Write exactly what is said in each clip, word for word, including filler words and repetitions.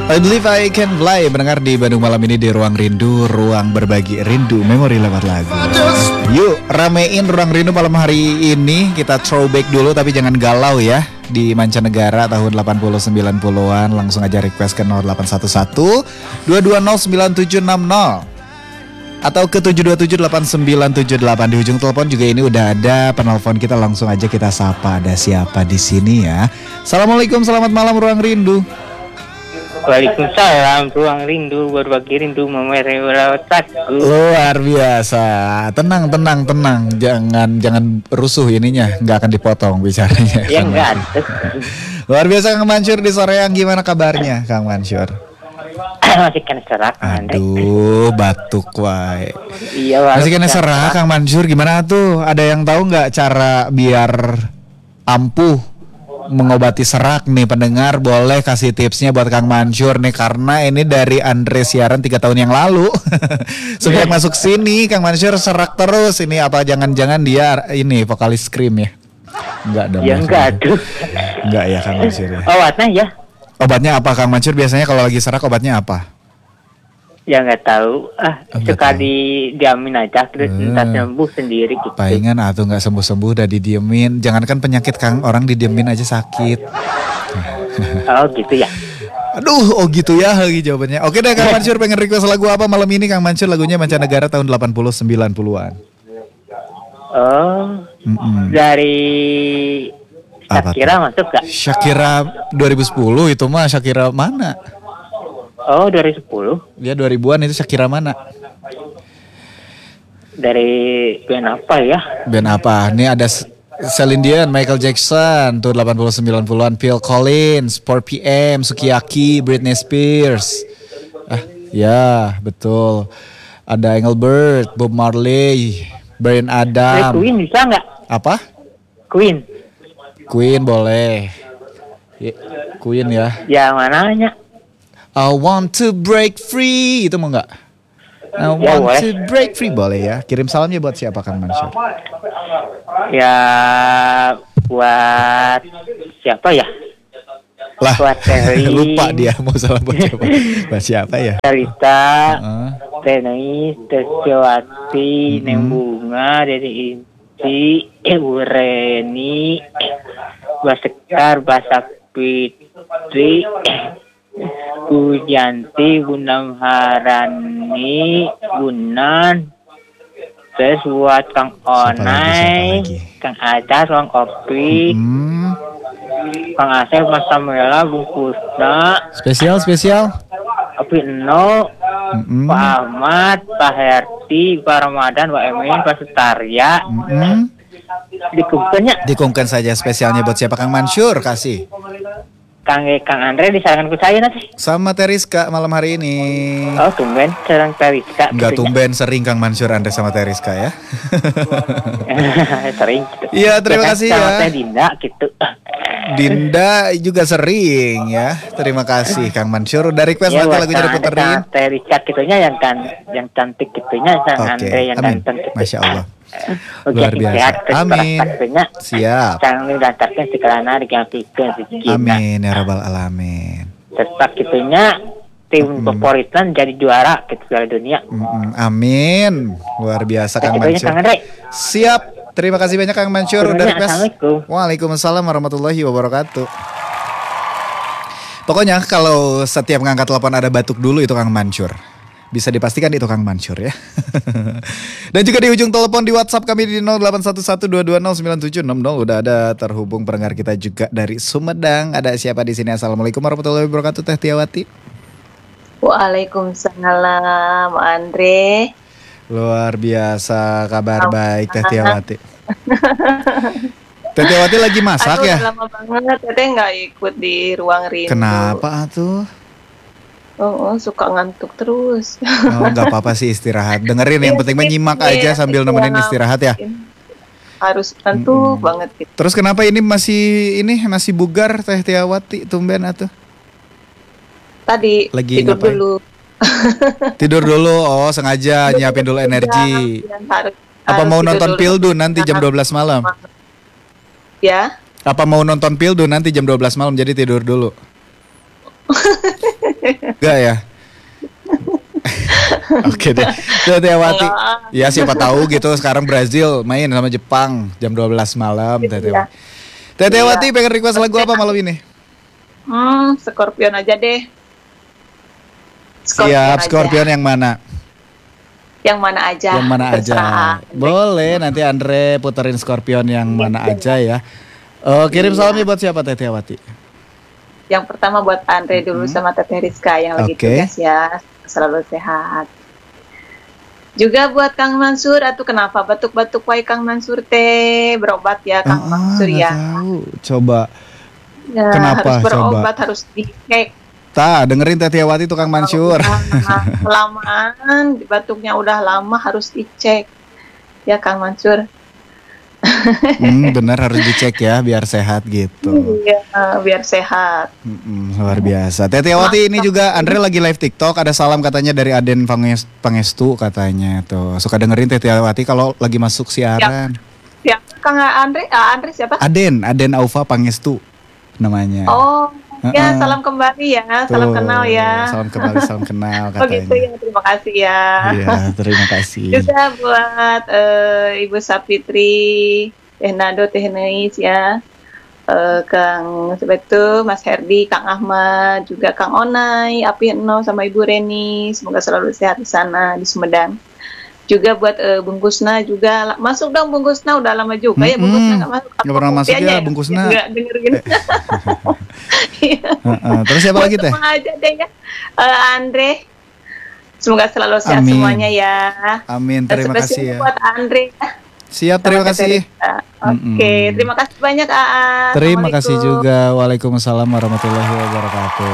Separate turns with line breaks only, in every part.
I believe I can fly. Mendengar di Bandung malam ini di Ruang Rindu, ruang berbagi rindu, memori lewat lagu. Yuk ramein Ruang Rindu malam hari ini. Kita throwback dulu tapi jangan galau ya. Di mancanegara tahun delapan puluh sembilan puluhan. Langsung aja request ke nol delapan satu satu dua dua nol sembilan tujuh enam nol atau ke tujuh dua tujuh delapan sembilan tujuh delapan. Di ujung telepon juga ini udah ada penelpon kita, langsung aja kita sapa. Ada siapa di sini ya? Assalamualaikum, selamat malam Ruang Rindu.
Waalaikumsalam, Ruang Rindu, berbagi rindu, memeri lewat lagu.
Luar biasa. Tenang, tenang, tenang. Jangan jangan rusuh ininya, nggak akan dipotong bicaranya.
Ya enggak.
Luar biasa Kang Mansur di sore yang gimana kabarnya Kang Mansur?
Masih kena serak.
Aduh, batuk wae.
Iya,
masih kena serak Kang Mansur. Gimana tuh? Ada yang tahu nggak cara biar ampuh mengobati serak nih pendengar? Boleh kasih tipsnya buat Kang Mansur nih, karena ini dari Andre siaran tiga tahun yang lalu. Sejak masuk sini Kang Mansur serak terus. Ini apa jangan-jangan dia ini vokalis Scream ya? Enggak dong.
Ya enggak aduh.
Enggak ya Kang Mansur ya?
Obatnya ya.
Obatnya apa Kang Mansur biasanya kalau lagi serak, obatnya apa?
Ya nggak tahu, ah
oh,
suka di diamin aja terus uh, entar sembuh sendiri gitu.
Palingan atau nggak sembuh-sembuh udah didiemin. Jangankan penyakit Kang, orang didiemin aja sakit.
Oh gitu ya.
Aduh, oh gitu ya lagi jawabannya. Oke deh Kang Mansur, pengen request lagu apa malam ini Kang Mansur? Lagunya mancanegara tahun delapan puluh sembilan puluhan.
Oh, mm-mm. Dari Shakira masuk gak?
Shakira dua ribu sepuluh itu mah Shakira mana?
Oh, dua ribu sepuluh.
Dia dua ribuan itu Shakira mana?
Dari band apa ya?
Band apa? Ini ada Celine Dion, Michael Jackson, tuh delapan puluh sembilan puluhan, Phil Collins, four P M, Sukiyaki, Britney Spears. Ah, ya, betul. Ada Engelbert, Bob Marley, Bryan Adams.
Queen bisa nggak?
Apa?
Queen.
Queen boleh. Ya, Queen ya.
Ya mananya?
I want to break free, itu mau nggak? I want ya, to break free, boleh ya. Kirim salamnya buat siapa Kang Mansur?
Ya buat siapa ya?
Lah,
buat Terry.
Lupa dia mau salam buat siapa? Buat siapa ya?
Cerita,
uh.
Tenis, Tesiawati, uh-huh. Nembunga, dari Inti, Ibu Reni, Basekar, Basak Fitri, Bujanti, Bunda Harani, Bunan, terus buat Kang Onai, Kang Adas, Kang Opi, hmm. Kang Asep, Mas Samela, Bung Kusna,
spesial spesial,
Opi Eno, mm-hmm. Pak Ahmad, Pak Herti, Pak Ramadan, Pak Emin, Pak Sutarya, mm-hmm. Dikungkannya.
Dikungkan saja spesialnya buat siapa Kang Mansur kasih.
Kang Kang Andre disarankan ke saya nanti.
Sama Teriska malam hari ini.
Oh tumben serang Teriska.
Enggak tumben, sering Kang Mansur Andre sama Teriska ya.
Sering.
Iya gitu. Terima ya, kasih ya.
Sama Dinda gitu.
Dinda juga sering ya. Terima kasih Kang Mansur. Dari request ya, nanti lagunya diputerin.
Teriska gitunya yang kan yang cantik gitunya Kang okay. Andre yang
Amin.
ganteng gitu.
Masya Allah.
Oke,
luar biasa. Amin. Siap.
Jangan daftarkan sekarang di kampikan.
Amin ya rabbal alamin.
Tetap gitunya tim favoritnya jadi juara ke Piala Dunia.
Mm-mm. Amin. Luar biasa Kang Mansur. Siap. Terima kasih banyak Kang Mansur.
Assalamualaikum.
Waalaikumsalam warahmatullahi wabarakatuh. Pokoknya kalau setiap ngangkat telepon ada batuk dulu itu Kang Mansur. Bisa dipastikan itu Kang Mansur ya. Dan juga di ujung telepon di WhatsApp kami di nol delapan satu satu dua dua nol sembilan tujuh enam nol udah ada terhubung pendengar kita juga dari Sumedang. Ada siapa di sini? Assalamualaikum warahmatullahi wabarakatuh Teh Tiawati.
Waalaikumsalam Andre.
Luar biasa, kabar baik Teh Tiawati. Teh Tiawati lagi masak
Aduh,
ya?
Lama banget Teteh nggak ikut di Ruang Rindu.
Kenapa tuh?
Oh, oh, suka ngantuk terus.
Oh, nggak apa-apa sih istirahat. Dengerin yang penting menyimak aja sambil nemenin istirahat ya.
Harus ngantuk hmm. banget gitu.
Terus kenapa ini masih ini masih bugar Teh Tiawati tumben atuh?
Tadi
lagi
tidur
ngapain?
dulu.
Tidur dulu. Oh, sengaja nyiapin dulu energi.
Harus,
Apa
harus
mau nonton Pildun nanti jam dua belas malam?
Ya.
Apa mau nonton Pildun nanti jam dua belas malam jadi tidur dulu? Enggak ya? Oke deh. Tetewati. Ya siapa tahu gitu sekarang Brazil main sama Jepang jam dua belas malam. Tetewati. Tetewati
Iya.
pengen request lagu apa malam ini?
Hmm, Scorpion aja deh.
Siap,
aja.
Scorpion yang mana?
Yang mana aja.
Yang mana aja.
terserah.
Boleh, nanti Andre puterin Scorpion yang mana aja ya. Oh, kirim
Iya.
salamnya buat siapa Tetewati?
Yang pertama buat Andre dulu
Mm-hmm.
sama Teteh Rizka yang lagi
Oke.
tugas ya. Selalu sehat. Juga buat Kang Mansur, atau kenapa batuk-batuk wae Kang Mansur teh berobat ya Kang
Ah,
Mansur
nggak
ya.
tahu. Coba.
Ya,
Kenapa?
harus berobat,
Coba.
harus dicek.
Ta, dengerin Tetewati tukang Mansur.
Udah kelamaan, batuknya udah lama harus dicek. Ya Kang Mansur.
Hmm, bener harus dicek ya biar sehat gitu.
Iya, biar sehat.
Mm-mm, luar biasa. Tetewati ini juga Andre lagi live TikTok, ada salam katanya dari Aden Panges- Pangestu katanya tuh. Suka dengerin Tetewati kalau lagi masuk siaran.
Siapa Kang Andre? Ah, Andre siapa?
Aden, Aden Aufa Pangestu namanya.
Oh, ya
Uh-uh.
salam kembali ya, salam
Tuh,
kenal ya.
Salam kembali, salam kenal
Oh gitu
katanya.
ya, terima kasih ya.
Iya, terima kasih.
Juga buat eh, Ibu Sapitri, Teh Nado, Teh Neis ya, eh, Kang Sebetu, Mas Herdi, Kang Ahmad, juga Kang Onai, Api Eno sama Ibu Reni, semoga selalu sehat di sana di Sumedang. Juga buat eh, Bung Kusna juga, masuk dong Bung Kusna, udah lama juga ya Bung Kusna
Mm-mm.
nggak masuk.
Nggak pernah masuk ya, Bung Kusna.
Nggak dengerin. Iya.
Uh-uh. Terus siapa lagi teh?
Semua aja deh ya. Eh, Andre, semoga selalu sehat
Amin.
semuanya ya.
Amin,
Dan
terima
spesial
kasih ya.
buat Andre.
Siap, terima
Sama
kasih.
Katerina. Oke,
Mm-mm.
terima kasih banyak Aa.
Terima kasih
Assalamualaikum.
juga. Waalaikumsalam warahmatullahi wabarakatuh.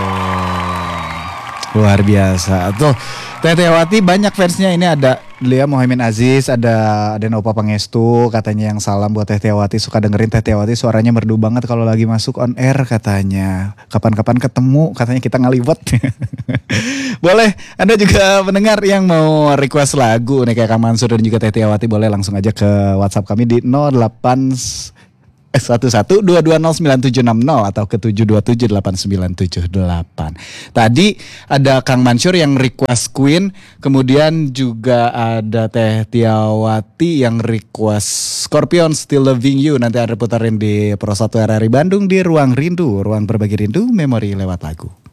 Luar biasa. Tuh, Tetewati banyak fansnya. Ini ada Lia Muhammad Aziz, ada Aden Opa Pangestu katanya yang salam buat Tetewati. Suka dengerin Tetewati, suaranya merdu banget kalau lagi masuk on air katanya. Kapan-kapan ketemu katanya kita ngalibet. Boleh, Anda juga mendengar yang mau request lagu nih kayak Kang Mansur dan juga Tetewati, boleh langsung aja ke WhatsApp kami di nol delapan satu satu dua dua nol sembilan tujuh enam nol atau ke tujuh dua tujuh delapan sembilan tujuh delapan. Tadi ada Kang Mansur yang request Queen, kemudian juga ada Teh Tiawati yang request Scorpion Still Loving You. Nanti ada putarin di Pro satu R R I Bandung di Ruang Rindu, ruang berbagi rindu, memori lewat lagu.